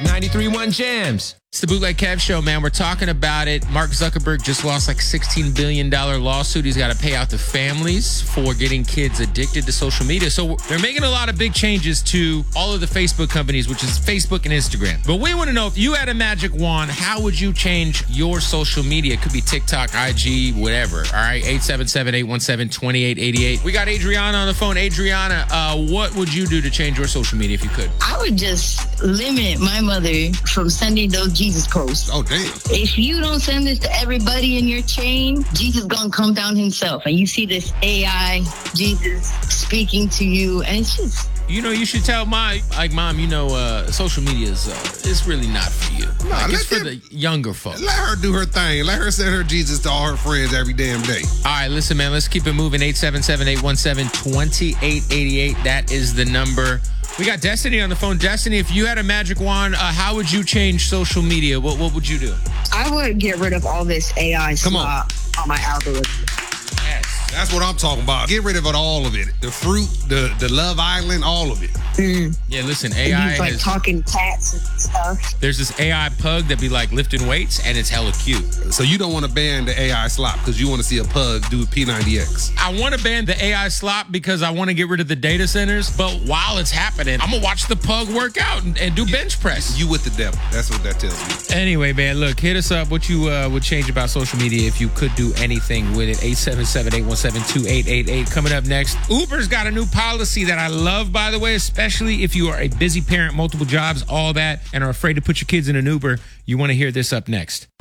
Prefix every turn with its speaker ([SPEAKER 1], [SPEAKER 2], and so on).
[SPEAKER 1] 93.1 Jams.
[SPEAKER 2] It's the Bootleg Kev Show, man. We're talking about it. Mark Zuckerberg just lost like $16 billion lawsuit. He's got to pay out the families for getting kids addicted to social media. So they're making a lot of big changes to all of the Facebook companies, which is Facebook and Instagram. But we want to know, if you had a magic wand, how would you change your social media? It could be TikTok, IG, whatever. All right, 877-817-2888. We got Adriana on the phone. Adriana, what would you do to change your social media if you could?
[SPEAKER 3] I would just limit my mother from sending those Jesus quotes.
[SPEAKER 4] Oh, damn.
[SPEAKER 3] If you don't send this to everybody in your chain, Jesus gonna come down himself. And you see this AI Jesus speaking to you, and it's just...
[SPEAKER 2] You know, you should tell Mom, social media is really not for you. It's for the younger folks.
[SPEAKER 4] Let her do her thing. Let her send her Jesus to all her friends every damn day.
[SPEAKER 2] All right, listen, man, let's keep it moving. 877-817-2888. That is the number. We got Destiny on the phone. Destiny, if you had a magic wand, how would you change social media? What would you do?
[SPEAKER 5] I would get rid of all this AI slop on my algorithm.
[SPEAKER 4] That's what I'm talking about. Get rid of it, all of it. The fruit, the Love Island, all of it.
[SPEAKER 2] Yeah, listen, AI
[SPEAKER 5] He's like talking cats and stuff.
[SPEAKER 2] There's this AI pug that be like lifting weights, and it's hella cute.
[SPEAKER 4] So you don't want to ban the AI slop because you want to see a pug do P90X.
[SPEAKER 2] I want to ban the AI slop because I want to get rid of the data centers. But while it's happening, I'm going to watch the pug work out and do bench press.
[SPEAKER 4] You with the devil. That's what that tells me.
[SPEAKER 2] Anyway, man, look, hit us up. What you would change about social media if you could do anything with it. 877-817-2888. Coming up next, Uber's got a new policy that I love, by the way, especially if you are a busy parent, multiple jobs, all that, and are afraid to put your kids in an Uber. You want to hear this up next.